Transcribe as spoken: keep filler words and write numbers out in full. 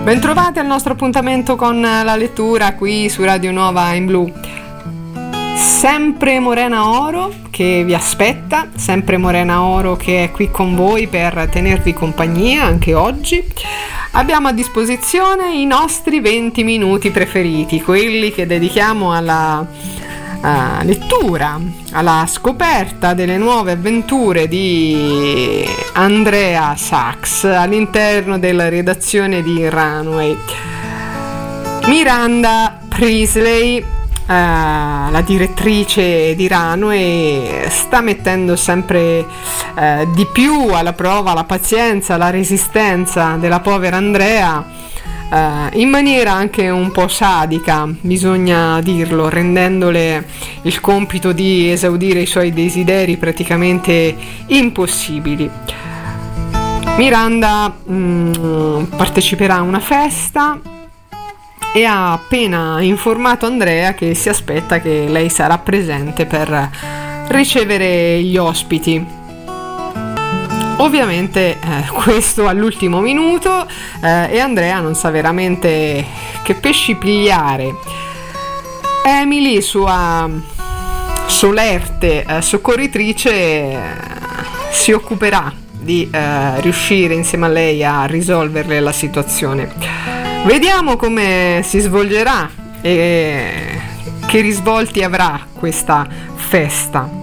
Bentrovati al nostro appuntamento con la lettura qui su Radio Nuova in Blu. Sempre Morena Oro che vi aspetta, sempre Morena Oro che è qui con voi per tenervi compagnia anche oggi. Abbiamo a disposizione i nostri venti minuti preferiti, quelli che dedichiamo alla uh, lettura, alla scoperta delle nuove avventure di Andrea Sachs all'interno della redazione di Runway. Miranda Priestley, Uh, la direttrice di Runway, sta mettendo sempre uh, di più alla prova la pazienza, la resistenza della povera Andrea, uh, in maniera anche un po' sadica, bisogna dirlo, rendendole il compito di esaudire i suoi desideri praticamente impossibili. Miranda mm, parteciperà a una festa e ha appena informato Andrea che si aspetta che lei sarà presente per ricevere gli ospiti. Ovviamente eh, questo all'ultimo minuto eh, e Andrea non sa veramente che pesci pigliare. Emily, sua solerte eh, soccorritrice, eh, si occuperà di eh, riuscire insieme a lei a risolverle la situazione. Vediamo come si svolgerà e che risvolti avrà questa festa.